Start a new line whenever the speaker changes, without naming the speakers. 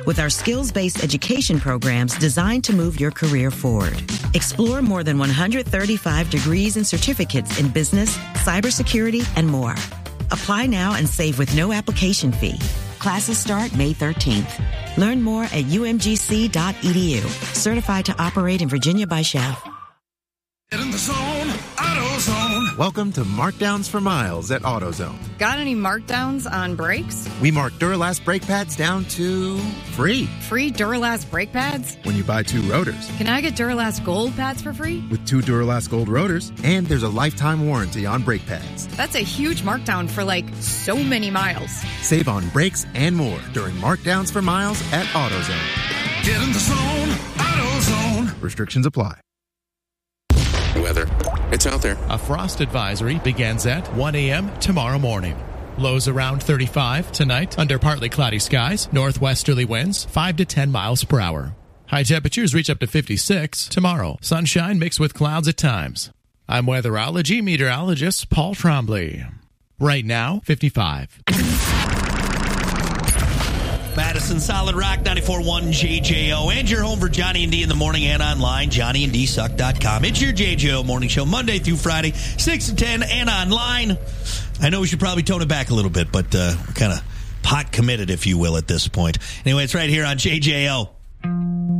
with our skills-based education programs designed to move your career forward. Explore more than 135 degrees and certificates in business, cybersecurity, and more. Apply now and save with no application fee. Classes start May 13th. Learn more at umgc.edu. Certified to operate in Virginia by Chef.
Get in the zone, AutoZone.
Welcome to Markdowns for Miles at AutoZone.
Got any markdowns on brakes?
We mark Duralast brake pads down to free.
Free Duralast brake pads?
When you buy 2 rotors.
Can I get Duralast Gold pads for free?
With 2 Duralast Gold rotors, and there's a lifetime warranty on brake pads.
That's a huge markdown for so many miles.
Save on brakes and more during Markdowns for Miles at AutoZone.
Get in the zone, AutoZone.
Restrictions apply.
Weather. It's out there.
A frost advisory begins at 1 a.m. tomorrow morning. Lows around 35 tonight under partly cloudy skies. Northwesterly winds 5 to 10 miles per hour. High temperatures reach up to 56 tomorrow. Sunshine mixed with clouds at times. I'm weatherology meteorologist Paul Trombley. Right now, 55.
Madison Solid Rock 94.1 JJO, and your home for Johnny and D in the morning and online, johnnyandDsuck.com. It's your JJO morning show, Monday through Friday, 6 to 10, and online. I know we should probably tone it back a little bit, but we're kind of pot committed, if you will, at this point. Anyway, it's right here on JJO.